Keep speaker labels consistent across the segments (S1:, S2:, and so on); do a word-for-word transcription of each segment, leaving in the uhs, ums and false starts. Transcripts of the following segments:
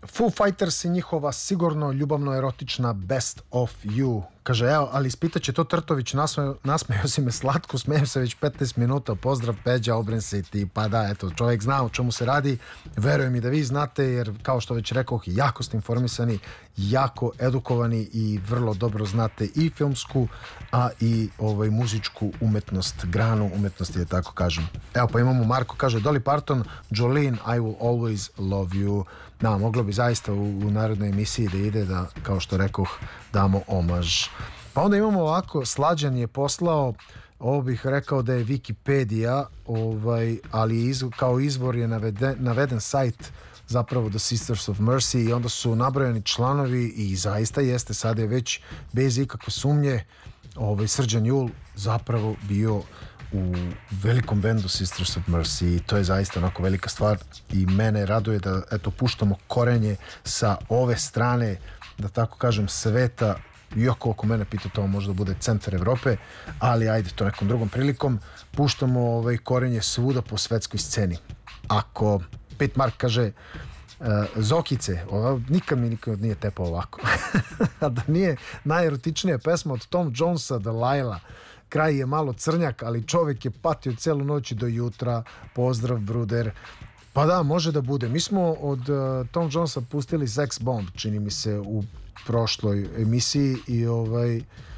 S1: Foo Fighters i njihova sigurno ljubavno erotična Best of You. Kaže, evo, ali ispitaće to Trtović, nasmeo, nasmeo si me slatko, smijem se već petnaest minuta, pozdrav Peđa, obren se ti, pa da, eto, čovjek zna o čemu se radi, verujem i da vi znate, jer kao što već rekao, jako ste informisani, jako edukovani i vrlo dobro znate i filmsku, a i ovaj, muzičku umetnost, granu umetnosti, je tako kažem. Evo, pa imamo Marko, kaže, Dolly Parton, Jolene, I will always love you. Da, moglo bi zaista u, u narodnoj emisiji da ide da, kao što rekoh, damo omaž. Pa onda imamo ovako, Slađan je poslao, ovo bih rekao da je Wikipedia, ovaj, ali iz, kao izvor je naveden, naveden sajt zapravo The Sisters of Mercy i onda su nabrojani članovi i zaista jeste, sada je već bez ikakve sumnje ovaj, Srđan Jul zapravo bio u velikom bendu Sisters of Mercy i to je zaista onako velika stvar i mene raduje da eto puštamo korenje sa ove strane, da tako kažem, sveta, iako oko mene pita to možda bude centar Evrope, ali ajde to nekom drugom prilikom, puštamo ovaj korenje svuda po svetskoj sceni. Ako Pit Mark kaže uh, Zokice, ovo, nikad mi nikad nije tepao ovako a da nije najerotičnija pesma od Tom Jonesa, Delilah. Kraj je malo crnjak, ali čovjek je patio celu noć do jutra. Pozdrav, bruder. Pa da, može da bude. Mi smo od uh, Tom Jonesa pustili Sex Bomb, čini mi se, u prošloj emisiji i ovaj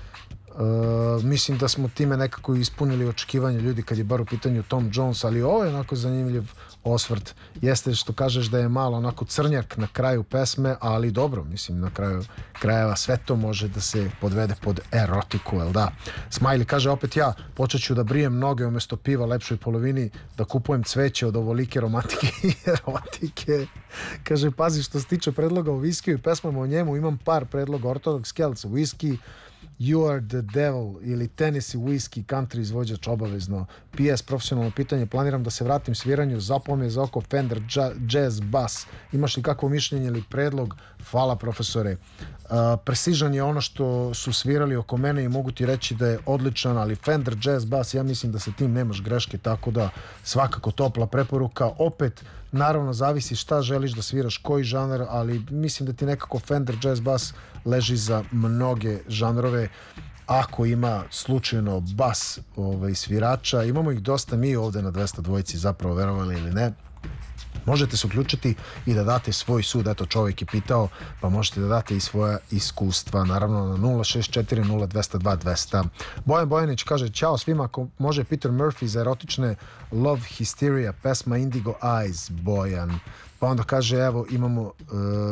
S1: uh, mislim da smo time nekako ispunili očekivanje ljudi kad je bar u pitanju Tom Jones, ali ovo je onako zanimljiv osvrt. Jeste što kažeš da je malo onako crnjak na kraju pesme, ali dobro, mislim na kraju krajeva sve to može da se podvede pod erotiku, jel da? Smiley kaže, opet ja počet ću da brijem noge umjesto piva lepšoj polovini, da kupujem cveće od ovolike romantike i erotike. Kaže, pazi, što se tiče predloga o viskiju i pesmama o njemu, imam par predloga: Orthodox Celts, whisky, You Are The Devil ili Tennessee Whiskey, country izvođač obavezno. P S profesionalno pitanje, planiram da se vratim sviranju, zapao mi je za oko Fender Jazz Bass. Imaš li kakvo mišljenje ili predlog? Hvala, profesore. Uh, Precision je ono što su svirali oko mene i mogu ti reći da je odličan, ali Fender Jazz Bass, ja mislim da sa tim nemaš greške, tako da svakako topla preporuka. Opet, naravno, zavisi šta želiš da sviraš, koji žanar, ali mislim da ti nekako Fender Jazz Bass leži za mnoge žanrove. Ako ima slučajno bas ovaj, svirača, imamo ih dosta mi ovde na dvesta dvojici, zapravo, verovali ili ne, možete se uključiti i da date svoj sud. Eto, čovjek je pitao, pa možete da date i svoja iskustva, naravno na nula šest četiri nula dva nula dva dvesta. Bojan Bojanić kaže, ćao svima, ako može Peter Murphy za erotične Love Hysteria, pesma Indigo Eyes. Bojan. Pa onda kaže, evo imamo uh,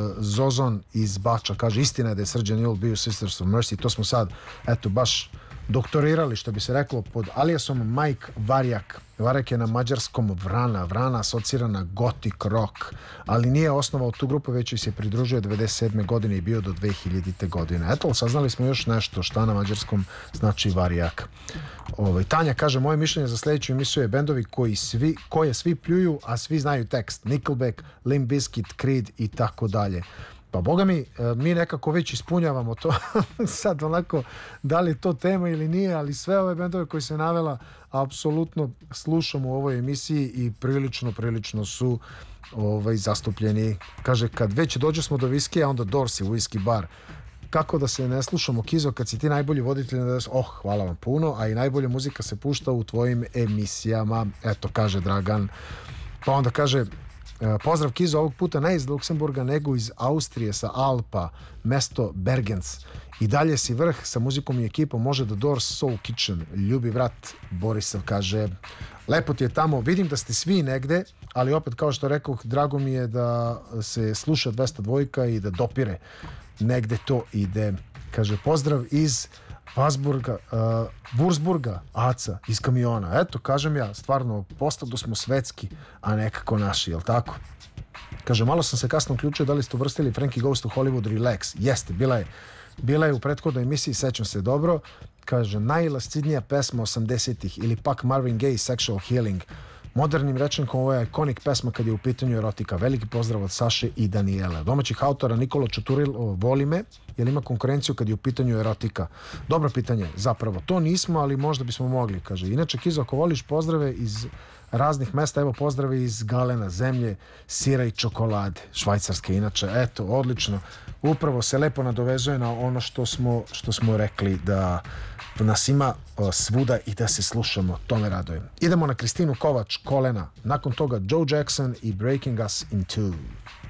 S1: Zozon iz Bača, kaže, istina je da je Srđan Jul bio Sisters of Mercy, to smo sad eto baš doktorirali, što bi se reklo, pod alijasom Mike Varjak. Varjak je na mađarskom Vrana. Vrana asocira na gothic rock, ali nije osnovao tu grupu, već joj se pridružio devedeset sedme godine i bio do dve hiljadite godine. Eto, saznali smo još nešto šta na mađarskom znači Varjak. Ovaj, Tanja kaže, moje mišljenje za sljedeću emisiju je bendovi koji svi, koje svi pljuju, a svi znaju tekst. Nickelback, Limp Bizkit, Creed i tako dalje. Pa boga mi, mi nekako već ispunjavamo to. Sad onako, da li je to tema ili nije, ali sve ove bendove koje se navela apsolutno slušamo u ovoj emisiji i prilično, prilično su ovaj, zastupljeni. Kaže, kad već dođe smo do viskija, onda Dorsey, whisky bar. Kako da se ne slušamo, Kizo, kad si ti najbolji voditelj? Oh, hvala vam puno, a i najbolja muzika se pušta u tvojim emisijama. Eto, kaže Dragan. Pa onda kaže, pozdrav Kizo, ovog puta ne iz Luksemburga nego iz Austrije sa Alpa, mesto Bergens. I dalje si vrh, sa muzikom i ekipom, može da Doors Soul Kitchen. Ljubi vrat, Borisav kaže, lepo ti je tamo, vidim da ste svi negde, ali opet kao što rekao, drago mi je da se sluša dvesta dva i da dopire negde to ide. Kaže, pozdrav iz Vasburga, uh, Wurzburga, Aca, iz kamiona. Eto, kažem ja, stvarno, postado smo svetski, a nekako naši, jel tako? Kaže, malo sam se kasno uključio, da li ste uvrstili Frankie Goes to Hollywood Relax? Jeste, bila je, bila je u prethodnoj emisiji, sećam se dobro. Kaže, najlascidnija pesma osamdesetih ili pak Marvin Gaye, Sexual Healing. Modernim rečenkom, ovo je ikonik pesma kad je u pitanju erotika. Veliki pozdrav od Saše i Danijela. Domaćih autora Nikola Čuturil, voli me, jer ima konkurenciju kad je u pitanju erotika. Dobro pitanje, zapravo. To nismo, ali možda bismo mogli, kaže. Inače, Kizo, ako voliš pozdrave iz raznih mesta. Evo pozdravi iz Galena, zemlje sira i čokolade, švajcarske inače. Eto, odlično. Upravo se lepo nadovezuje na ono što smo, što smo rekli, da nas ima svuda i da se slušamo. To me raduje. Idemo na Kristinu Kovač, Kolena. Nakon toga Joe Jackson i Breaking Us in Two.